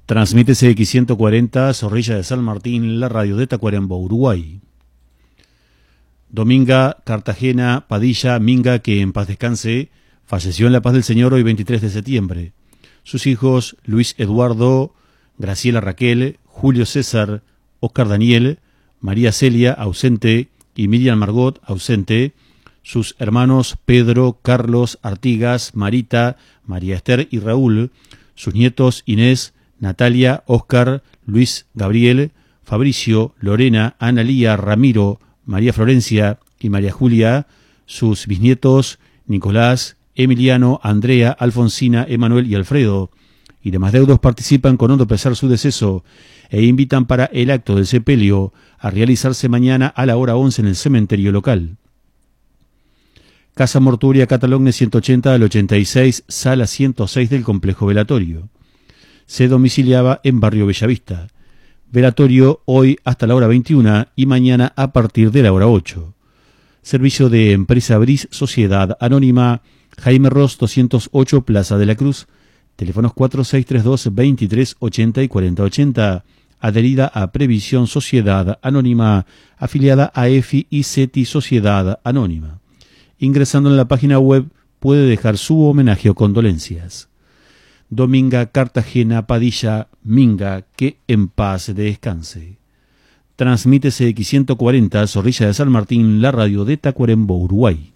Transmite CX140, Zorrilla de San Martín, la radio de Tacuarembó, Uruguay. Dominga Cartagena Padilla Minga, que en paz descanse, falleció en la paz del Señor hoy 23 de septiembre. Sus hijos Luis Eduardo, Graciela Raquel, Julio César, Oscar Daniel, María Celia, ausente, y Miriam Margot, ausente. Sus hermanos Pedro, Carlos, Artigas, Marita, María Esther y Raúl. Sus nietos Inés, Natalia, Oscar, Luis Gabriel, Fabricio, Lorena, Analía, Ramiro, María Florencia y María Julia. Sus bisnietos Nicolás, Emiliano, Andrea, Alfonsina, Emanuel y Alfredo. Y demás deudos participan con hondo pesar su deceso e invitan para el acto del sepelio a realizarse mañana a la hora 11 en el cementerio local. Casa Mortuoria Catalogne 180 al 86, sala 106 del complejo velatorio. Se domiciliaba en Barrio Bellavista. Velatorio hoy hasta la hora 21 y mañana a partir de la hora 8. Servicio de Empresa Bris Sociedad Anónima, Jaime Ross 208, Plaza de la Cruz. Teléfonos 4632-2380 y 4080. Adherida a Previsión Sociedad Anónima, afiliada a EFI y CETI Sociedad Anónima. Ingresando en la página web puede dejar su homenaje o condolencias. Dominga Cartagena Padilla Minga, que en paz descanse. Transmite CX140, Zorrilla de San Martín, la radio de Tacuarembó, Uruguay.